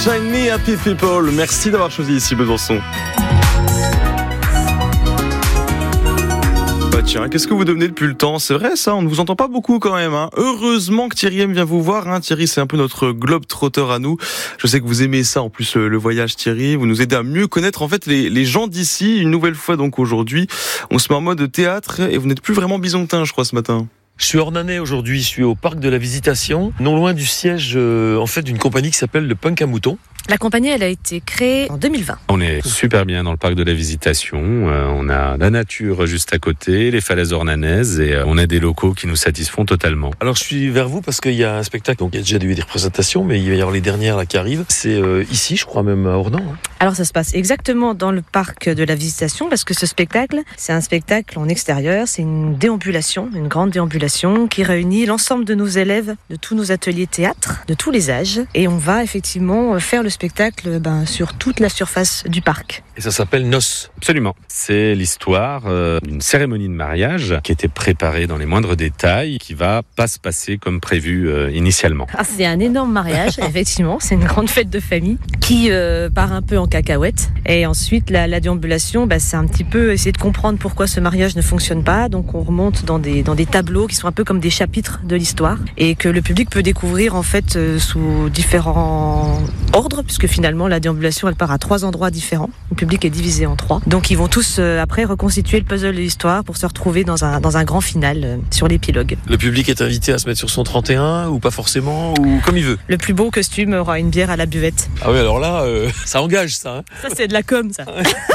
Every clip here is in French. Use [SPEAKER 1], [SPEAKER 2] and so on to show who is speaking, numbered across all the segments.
[SPEAKER 1] Shine Me Happy People. Merci d'avoir choisi ici Besançon. Bah tiens, qu'est-ce que vous devenez depuis le temps ? C'est vrai ça, on ne vous entend pas beaucoup quand même. Heureusement que Thierry M vient vous voir. Thierry, c'est un peu notre globe-trotter à nous. Je sais que vous aimez ça en plus, le voyage Thierry. Vous nous aidez à mieux connaître en fait les gens d'ici. Une nouvelle fois donc aujourd'hui, on se met en mode théâtre et vous n'êtes plus vraiment bisontin je crois ce matin.
[SPEAKER 2] Je suis ornanais aujourd'hui, je suis au parc de la Visitation, non loin du siège en fait d'une compagnie qui s'appelle le Punk à Mouton.
[SPEAKER 3] La compagnie, elle a été créée en 2020.
[SPEAKER 4] On est super bien dans le parc de la Visitation. On a la nature juste à côté, les falaises ornanaises et on a des locaux qui nous satisfont totalement.
[SPEAKER 2] Alors je suis vers vous parce qu'il y a un spectacle, donc il y a déjà eu des représentations, mais il va y avoir les dernières là qui arrivent. C'est ici, je crois même à Ornans.
[SPEAKER 3] Alors ça se passe exactement dans le parc de la Visitation parce que ce spectacle, c'est un spectacle en extérieur, c'est une déambulation, une grande déambulation qui réunit l'ensemble de nos élèves de tous nos ateliers théâtre, de tous les âges. Et on va effectivement faire le spectacle sur toute la surface du parc.
[SPEAKER 2] Et ça s'appelle Noces.
[SPEAKER 4] Absolument. C'est l'histoire d'une cérémonie de mariage qui était préparée dans les moindres détails, qui va pas se passer comme prévu initialement.
[SPEAKER 3] C'est un énorme mariage, effectivement. C'est une grande fête de famille qui part un peu en cacahuète. Et ensuite, la déambulation, c'est un petit peu essayer de comprendre pourquoi ce mariage ne fonctionne pas. Donc on remonte dans des tableaux qui sont un peu comme des chapitres de l'histoire et que le public peut découvrir en fait sous différents ordres, puisque finalement la déambulation elle part à 3 endroits différents. Le public est divisé en 3. Donc ils vont tous après reconstituer le puzzle de l'histoire pour se retrouver dans un grand final sur l'épilogue.
[SPEAKER 2] Le public est invité à se mettre sur son 31 ou pas forcément, ou comme il veut.
[SPEAKER 3] Le plus beau costume aura une bière à la buvette.
[SPEAKER 2] Ah oui, alors là, ça engage ça.
[SPEAKER 3] Ça c'est de la com ça.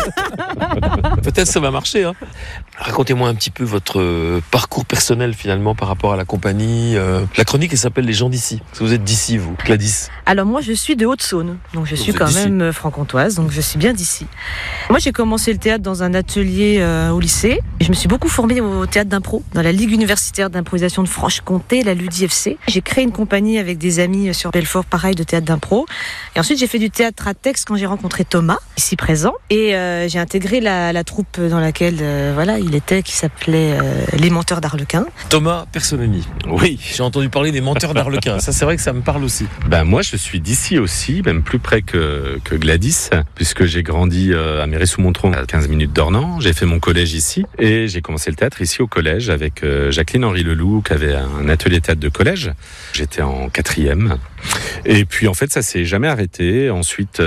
[SPEAKER 2] Peut-être ça va marcher. Racontez-moi un petit peu votre parcours personnel finalement par rapport à la compagnie. La chronique elle s'appelle Les gens d'ici. Parce que vous êtes d'ici vous, Gladys.
[SPEAKER 3] Alors moi je suis de Haute-Saône, donc je suis quand même franc-comtoise, donc je suis bien d'ici. Moi j'ai commencé le théâtre dans un atelier au lycée. Et je me suis beaucoup formée au théâtre d'impro, dans la Ligue universitaire d'improvisation de Franche-Comté, la LUDIFC. J'ai créé une compagnie avec des amis sur Belfort, pareil, de théâtre d'impro. Et ensuite j'ai fait du théâtre à texte quand j'ai rencontré Thomas, ici présent. Et j'ai intégré la troupe dans laquelle il était, qui s'appelait Les Menteurs d'Arlequin.
[SPEAKER 2] Thomas Persononi.
[SPEAKER 4] Oui.
[SPEAKER 2] J'ai entendu parler des Menteurs d'Arlequin. Ça c'est vrai que ça me parle aussi.
[SPEAKER 4] Moi je suis d'ici aussi, même plus près que Gladys, puisque j'ai grandi à Méry-sous-Montron, à 15 minutes d'Ornans. J'ai fait mon collège ici et j'ai commencé le théâtre ici au collège avec Jacqueline Henry Leloup qui avait un atelier théâtre de collège. J'étais en 4e. Et puis en fait ça s'est jamais arrêté. Ensuite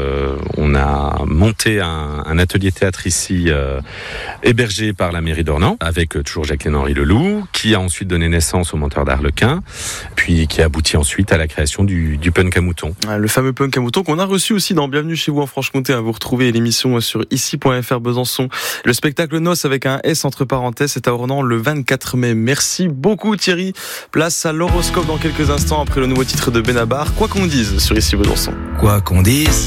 [SPEAKER 4] on a monté un atelier théâtre ici hébergé par la mairie d'Ornans avec toujours Jacqueline Henry Leloup qui a ensuite donné naissance aux Menteurs d'Arlequin puis qui a abouti ensuite à la création du Punk à Mouton.
[SPEAKER 1] Le fameux Punk à Mouton qu'on a reçu aussi dans Bienvenue chez vous en Franche-Comté. Vous retrouvez l'émission sur ici.fr Besançon. Le spectacle Noces avec un S entre parenthèses est à Ornans le 24 mai. Merci beaucoup Thierry. Place à l'horoscope dans quelques instants après le nouveau titre de Benabar. Quoi qu'on dise sur Ici Besançon.
[SPEAKER 5] Quoi qu'on dise.